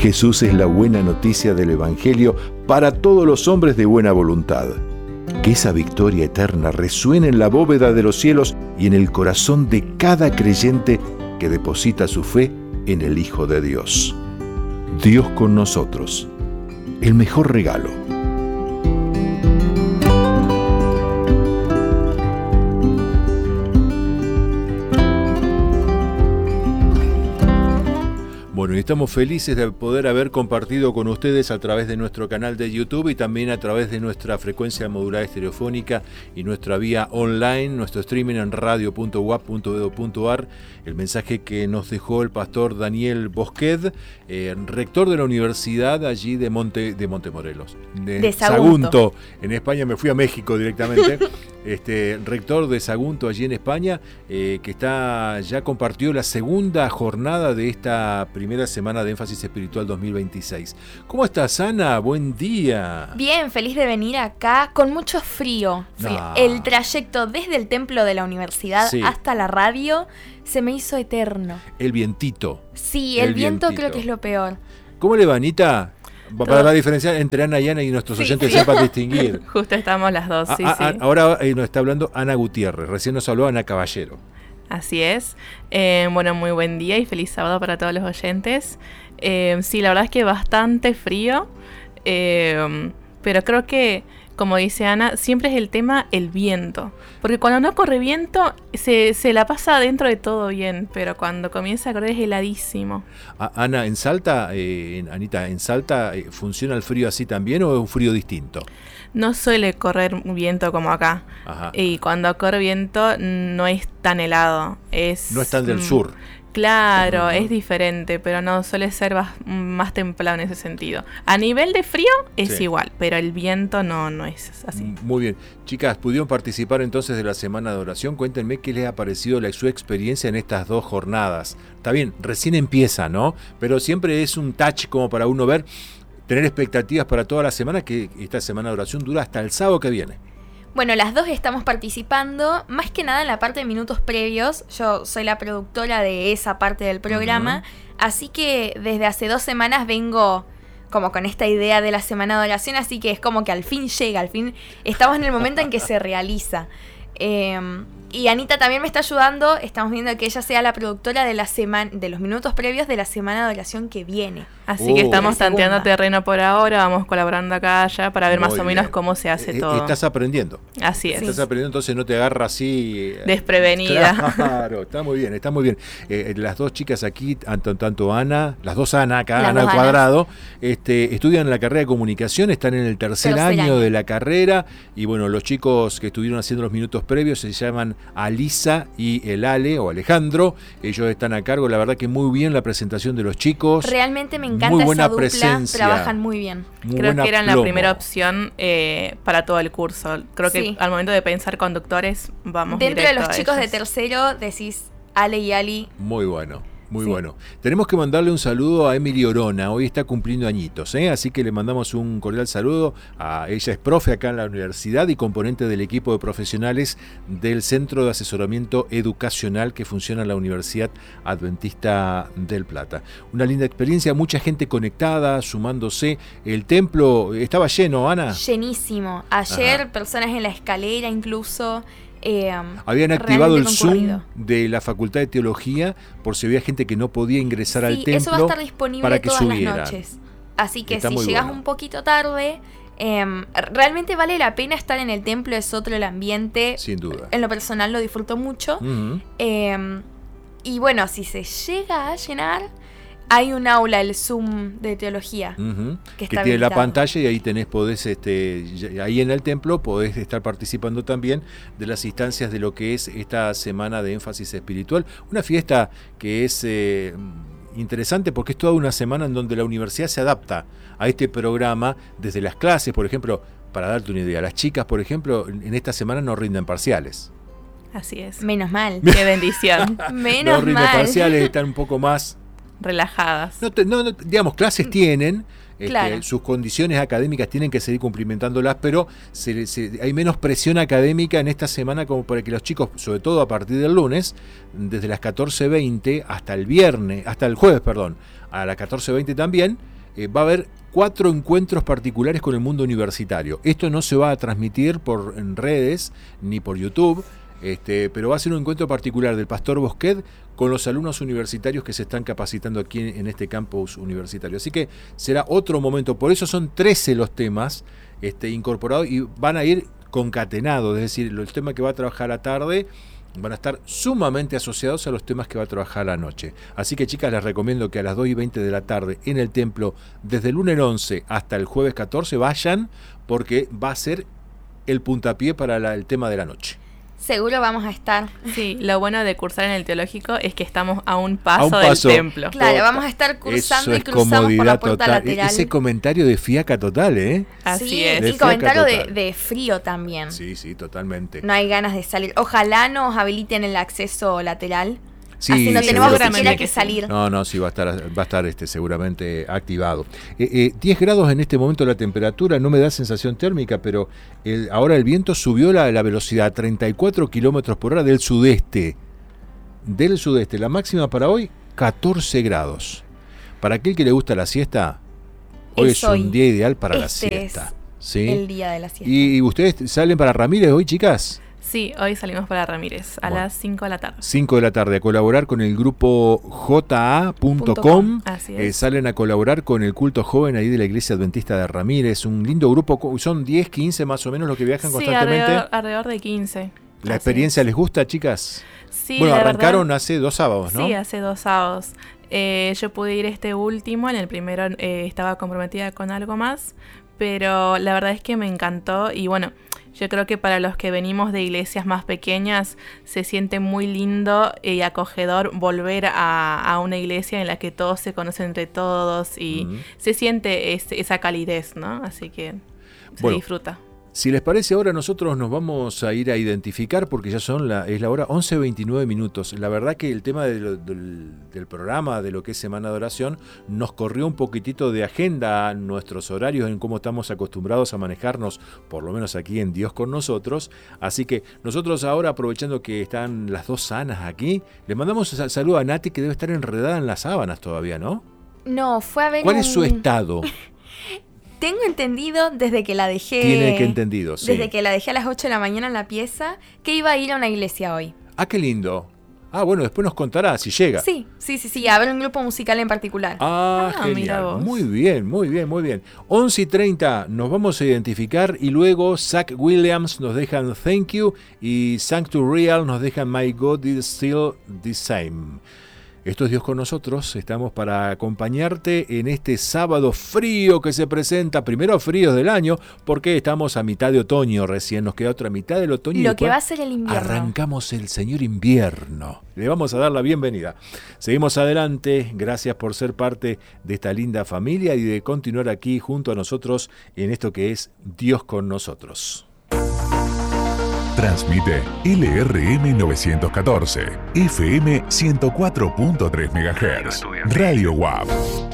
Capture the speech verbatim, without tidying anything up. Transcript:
Jesús es la buena noticia del Evangelio para todos los hombres de buena voluntad. Que esa victoria eterna resuene en la bóveda de los cielos y en el corazón de cada creyente que deposita su fe en el Hijo de Dios. Dios con nosotros, el mejor regalo. Bueno, y estamos felices de poder haber compartido con ustedes a través de nuestro canal de YouTube y también a través de nuestra frecuencia modulada estereofónica y nuestra vía online, nuestro streaming en radio punto u a p punto edu punto a r, el mensaje que nos dejó el pastor Daniel Bosquet, eh, rector de la universidad allí de Monte de Montemorelos, de, de Sagunto. Sagunto, en España. Me fui a México directamente. Este, rector de Sagunto allí en España, eh, que está ya compartió la segunda jornada de esta primera semana de Énfasis Espiritual dos mil veintiséis. ¿Cómo estás, Ana? Buen día. Bien, feliz de venir acá con mucho frío. No. El trayecto desde el templo de la universidad Sí. hasta la radio se me hizo eterno. El vientito. Sí, el, El viento vientito. creo que es lo peor. ¿Cómo le va, Anita? Para Todo. la diferencia entre Ana y Ana y nuestros Sí, oyentes sí. sepan distinguir. Justo estamos las dos, sí, Ah, ah, sí. Ahora eh, nos está hablando Ana Gutiérrez. Recién nos habló Ana Caballero. Así es. Eh, bueno, muy buen día y feliz sábado para todos los oyentes. Eh, sí, la verdad es que bastante frío, eh, pero creo que, como dice Ana, siempre es el tema el viento. Porque cuando no corre viento, se, se la pasa dentro de todo bien, pero cuando comienza a correr es heladísimo. Ah, Ana, ¿en Salta, eh, en- Anita, en Salta eh, funciona el frío así también o es un frío distinto? No suele correr viento como acá. Ajá. Y cuando corre viento no es tan helado. Es, No es tan del mm, sur. Claro, Ujú. es diferente, pero no suele ser bas- más templado en ese sentido. A nivel de frío es Sí. igual, pero el viento no, no es así. M- Muy bien. Chicas, ¿pudieron participar entonces de la semana de oración? Cuéntenme qué les ha parecido la, su experiencia en estas dos jornadas. Está bien, recién empieza, ¿no? Pero siempre es un touch como para uno ver, tener expectativas para toda la semana, que esta semana de oración dura hasta el sábado que viene. Bueno, las dos estamos participando, más que nada en la parte de minutos previos. Yo soy la productora de esa parte del programa, así que desde hace dos semanas vengo como con esta idea de la semana de oración, así que es como que al fin llega, al fin estamos en el momento en que se realiza. Eh, y Anita también me está ayudando, estamos viendo que ella sea la productora de la semana, de los minutos previos de la semana de oración que viene. Así Oh. que estamos La segunda. tanteando terreno por ahora, vamos colaborando acá allá para ver Muy más o menos bien. cómo se hace Eh, todo. Estás aprendiendo. Así es. Sí. Estás aprendiendo, entonces no te agarra así. eh, Desprevenida. Claro, está muy bien, está muy bien. Eh, las dos chicas aquí, tanto, tanto Ana, las dos Ana acá, Las Ana al dos cuadrado, este, estudian la carrera de comunicación, están en el tercer, Tercer año, año. de la carrera, y bueno, los chicos que estuvieron haciendo los minutos previos se llaman Alisa y el Ale, o Alejandro. Ellos están a cargo, la verdad que muy bien la presentación de los chicos. Realmente me Muy encanta buena esa dupla, presencia. trabajan muy bien. Muy Creo buena que eran la plomo. primera opción eh, para todo el curso. Creo que Sí. al momento de pensar conductores, vamos Dentro de directo los a chicos de ellos. tercero decís Ale y Ali. Muy bueno, muy Sí. bueno. Tenemos que mandarle un saludo a Emily Orona, hoy está cumpliendo añitos, ¿eh? Así que le mandamos un cordial saludo. A ella es profe acá en la universidad y componente del equipo de profesionales del Centro de Asesoramiento Educacional que funciona en la Universidad Adventista del Plata. Una linda experiencia, mucha gente conectada, sumándose. El templo estaba lleno, Ana. Llenísimo. Ayer Ajá. personas en la escalera incluso. eh, Habían activado el realmente Zoom concurrido. de la Facultad de Teología por si había gente que no podía ingresar al Sí, templo. eso va a estar disponible para que todas subieran. las noches. Así que Está si muy llegas bueno. un poquito tarde, eh, realmente vale la pena estar en el templo, es otro el ambiente. Sin duda. En lo personal lo disfruto mucho. Ujú. Eh, y bueno, si se llega a llenar, hay un aula, el Zoom de teología. Ujú. Que Que está tiene la habilitado. pantalla y ahí tenés, podés, este, ya- ahí en el templo podés estar participando también de las instancias de lo que es esta semana de énfasis espiritual. Una fiesta que es eh, interesante porque es toda una semana en donde la universidad se adapta a este programa desde las clases, por ejemplo, para darte una idea, las chicas, por ejemplo, en esta semana no rinden parciales. Así es. Menos mal. Qué bendición. Menos no rinden mal. parciales, están un poco más... Relajadas. No, te- no, no, digamos, clases tienen, este, Claro. sus condiciones académicas tienen que seguir cumplimentándolas, pero se, se- hay menos presión académica en esta semana como para que los chicos, sobre todo a partir del lunes, desde las catorce veinte hasta el viernes, hasta el jueves, perdón, a las catorce veinte también, eh, va a haber cuatro encuentros particulares con el mundo universitario. Esto no se va a transmitir por en redes ni por YouTube, este, pero va a ser un encuentro particular del Pastor Bosquet con los alumnos universitarios que se están capacitando aquí en, en este campus universitario. Así que será otro momento. Por eso son trece los temas este, incorporados y van a ir concatenados, es decir, el tema que va a trabajar a la tarde van a estar sumamente asociados a los temas que va a trabajar a la noche. Así que, chicas, les recomiendo que a las dos y veinte de la tarde en el templo, desde el lunes once hasta el jueves catorce, vayan, porque va a ser el puntapié para la, el tema de la noche. Seguro vamos a estar. Sí, lo bueno de cursar en el teológico es que estamos a un paso, a un paso del templo. Claro, vamos a estar cursando Eso y cruzamos por la puerta total. lateral. Ese comentario de fiaca total, ¿eh? Así sí, es. Y De comentario de, total. de frío también. Sí, sí, totalmente. No hay ganas de salir. Ojalá nos habiliten el acceso lateral. Sí, así no sí, tenemos seguro siquiera sí. que salir. No, no, sí, va a estar, va a estar este, seguramente activado. Eh, eh, diez grados en este momento la temperatura, no me da sensación térmica, pero el, ahora el viento subió la, la velocidad a treinta y cuatro kilómetros por hora del sudeste. Del sudeste. La máxima para hoy, catorce grados. Para aquel que le gusta la siesta, hoy es, Es hoy. un día ideal para la Este siesta. es ¿Sí? El día de la siesta. ¿Y ustedes salen para Ramírez hoy, chicas? Sí, hoy salimos para Ramírez a Bueno. las cinco de la tarde. cinco de la tarde, a colaborar con el grupo J A punto com. Así Eh, es. salen a colaborar con el culto joven ahí de la iglesia adventista de Ramírez. Un lindo grupo, son diez, quince más o menos los que viajan Sí, constantemente. alrededor, alrededor de quince. ¿La Así experiencia es. les gusta, chicas? Sí, bueno, la arrancaron verdad, hace dos sábados, ¿no? Sí, hace dos sábados. Eh, yo pude ir este último, en el primero eh, estaba comprometida con algo más, pero la verdad es que me encantó y bueno, yo creo que para los que venimos de iglesias más pequeñas se siente muy lindo y acogedor volver a, a una iglesia en la que todos se conocen entre todos y Mm. se siente es, esa calidez, ¿no? Así que se Bueno. disfruta. Si les parece, ahora nosotros nos vamos a ir a identificar porque ya son la, es la hora once veintinueve minutos. La verdad que el tema de lo, del, del programa, de lo que es Semana de Oración, nos corrió un poquitito de agenda a nuestros horarios en cómo estamos acostumbrados a manejarnos, por lo menos aquí en Dios con nosotros. Así que nosotros ahora, aprovechando que están las dos sanas aquí, le mandamos un saludo a Nati, que debe estar enredada en las sábanas todavía, ¿no? No, fue a ver ¿Cuál un... es su estado? Tengo entendido desde que la dejé... Tiene que entendido, sí. Desde que la dejé a las ocho de la mañana en la pieza, que iba a ir a una iglesia hoy. Ah, qué lindo. Ah, bueno, después nos contará si llega. Sí, sí, sí, sí, a ver un grupo musical en particular. Ah, Ah, mira genial. vos. Muy bien, muy bien, muy bien. once y treinta nos vamos a identificar y luego Zach Williams nos dejan Thank You y Sanctuary nos dejan My God is Still the Same. Esto es Dios con nosotros, estamos para acompañarte en este sábado frío que se presenta, primero fríos del año, porque estamos a mitad de otoño recién, nos queda otra mitad del otoño. y Lo que después va a ser el invierno. arrancamos el señor invierno. Le vamos a dar la bienvenida. Seguimos adelante, gracias por ser parte de esta linda familia y de continuar aquí junto a nosotros en esto que es Dios con nosotros. Transmite L R M novecientos catorce, F M ciento cuatro punto tres megahertz, Radio W A P.